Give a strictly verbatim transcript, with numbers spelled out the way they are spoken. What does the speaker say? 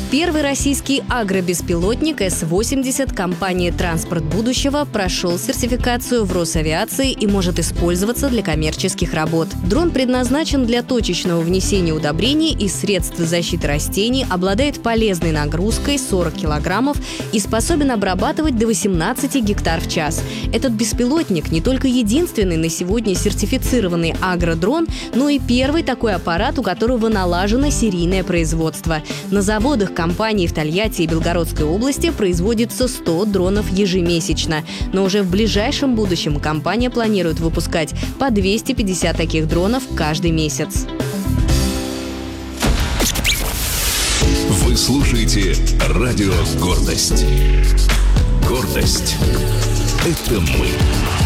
Первый российский агробеспилотник эс восемьдесят компании «Транспорт будущего» прошел сертификацию в Росавиации и может использоваться для коммерческих работ. Дрон предназначен для точечного внесения удобрений и средств защиты растений, обладает полезной нагрузкой сорок килограммов и способен обрабатывать до восемнадцати гектар в час. Этот беспилотник не только единственный на сегодня сертифицированный агродрон, но и первый такой аппарат, у которого налажено серийное производство. На заводах компании в Тольятти и Белгородской области производится сто дронов ежемесячно. Но уже в ближайшем будущем компания планирует выпускать по двести пятьдесят таких дронов каждый месяц. Вы слушаете радио «Гордость». Гордость – это мы.